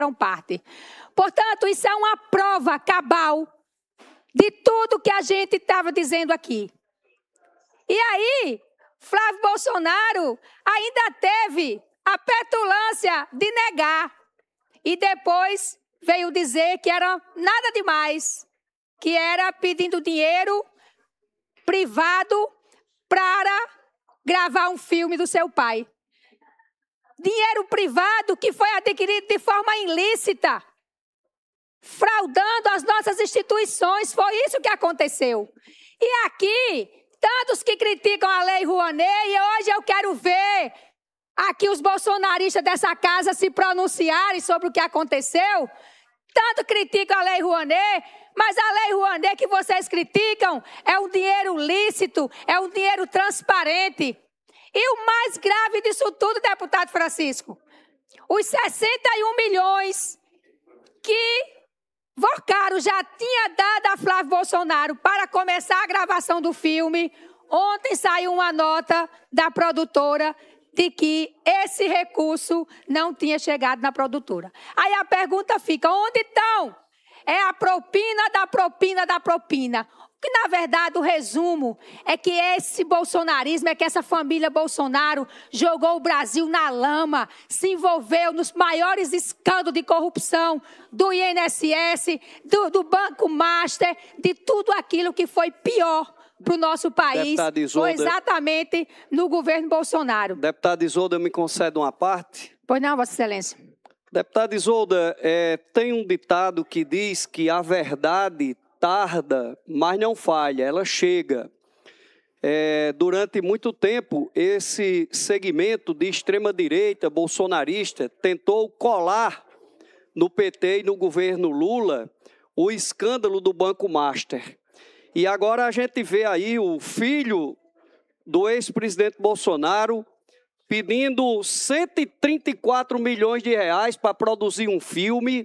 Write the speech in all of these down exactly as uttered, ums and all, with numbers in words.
parte. Portanto, isso é uma prova cabal de tudo que a gente estava dizendo aqui. E aí, Flávio Bolsonaro ainda teve a petulância de negar. E depois veio dizer que era nada demais, que era pedindo dinheiro privado para gravar um filme do seu pai. Dinheiro privado que foi adquirido de forma ilícita, fraudando as nossas instituições. Foi isso que aconteceu. E aqui, tantos que criticam a Lei Rouanet, e hoje eu quero ver aqui os bolsonaristas dessa casa se pronunciarem sobre o que aconteceu. Tanto criticam a Lei Rouanet, mas a Lei Rouanet que vocês criticam é um dinheiro lícito, é um dinheiro transparente. E o mais grave disso tudo, deputado Francisco, os sessenta e um milhões que Vocaro já tinha dado a Flávio Bolsonaro para começar a gravação do filme. Ontem saiu uma nota da produtora de que esse recurso não tinha chegado na produtora. Aí a pergunta fica, onde estão? É a propina da propina da propina. Que, na verdade, o resumo é que esse bolsonarismo, é que essa família Bolsonaro jogou o Brasil na lama, se envolveu nos maiores escândalos de corrupção do I N S S, do, do Banco Master, de tudo aquilo que foi pior para o nosso país. Isolda, foi exatamente no governo Bolsonaro. Deputada Isolda, me concede uma parte? Pois não, Vossa Excelência. Deputada Isolda, é, tem um ditado que diz que a verdade tarda, mas não falha, ela chega. É, durante muito tempo, esse segmento de extrema-direita bolsonarista tentou colar no P T e no governo Lula o escândalo do Banco Master. E agora a gente vê aí o filho do ex-presidente Bolsonaro pedindo cento e trinta e quatro milhões de reais para produzir um filme.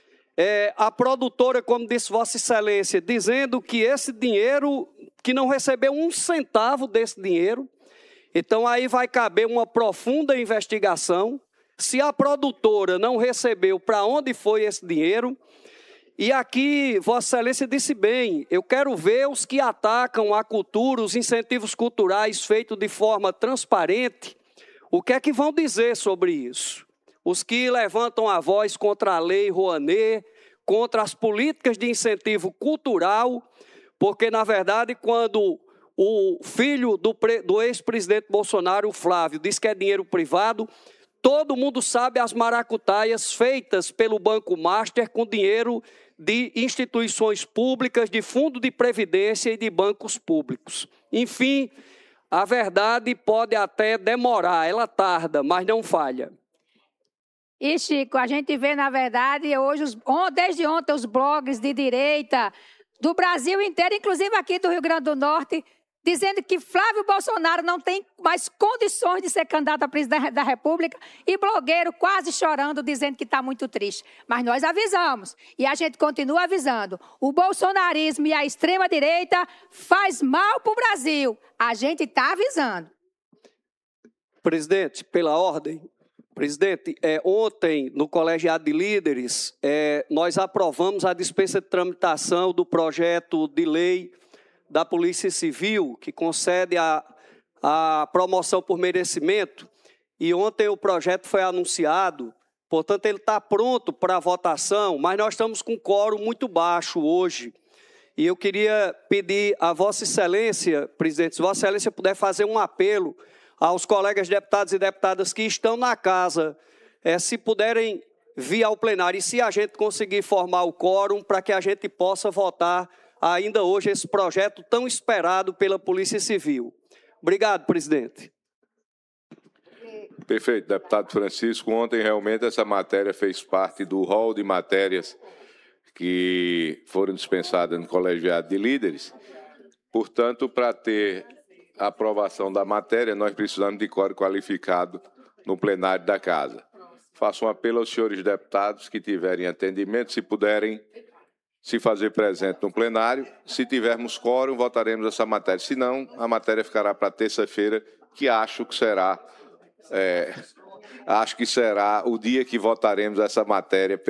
É, a produtora, como disse Vossa Excelência, dizendo que esse dinheiro, que não recebeu um centavo desse dinheiro. Então aí vai caber uma profunda investigação. Se a produtora não recebeu, para onde foi esse dinheiro? E aqui, Vossa Excelência disse bem, eu quero ver os que atacam a cultura, os incentivos culturais feitos de forma transparente, o que é que vão dizer sobre isso? Os que levantam a voz contra a Lei Rouanet, contra as políticas de incentivo cultural, porque, na verdade, quando o filho do, do ex-presidente Bolsonaro, o Flávio, diz que é dinheiro privado, todo mundo sabe as maracutaias feitas pelo Banco Master com dinheiro de instituições públicas, de fundo de previdência e de bancos públicos. Enfim, a verdade pode até demorar, ela tarda, mas não falha. E, Chico, a gente vê, na verdade, hoje, os, desde ontem, os blogs de direita do Brasil inteiro, inclusive aqui do Rio Grande do Norte, dizendo que Flávio Bolsonaro não tem mais condições de ser candidato a presidente da República, e blogueiro quase chorando, dizendo que está muito triste. Mas nós avisamos, e a gente continua avisando, o bolsonarismo e a extrema-direita faz mal para o Brasil. A gente está avisando. Presidente, pela ordem. Presidente, é, ontem, no Colegiado de Líderes, é, nós aprovamos a dispensa de tramitação do projeto de lei da Polícia Civil, que concede a, a promoção por merecimento, e ontem o projeto foi anunciado, portanto, ele está pronto para a votação, mas nós estamos com quórum muito baixo hoje. E eu queria pedir a Vossa Excelência, presidente, se Vossa Excelência puder fazer um apelo aos colegas deputados e deputadas que estão na casa, é, se puderem vir ao plenário, e se a gente conseguir formar o quórum para que a gente possa votar ainda hoje esse projeto tão esperado pela Polícia Civil. Obrigado, presidente. Perfeito, deputado Francisco. Ontem, realmente, essa matéria fez parte do rol de matérias que foram dispensadas no Colegiado de Líderes. Portanto, para ter a aprovação da matéria, nós precisamos de quórum qualificado no plenário da Casa. Faço um apelo aos senhores deputados que tiverem atendimento, se puderem se fazer presente no plenário. Se tivermos quórum, votaremos essa matéria. Se não, a matéria ficará para terça-feira, que acho que será é, acho que será o dia que votaremos essa matéria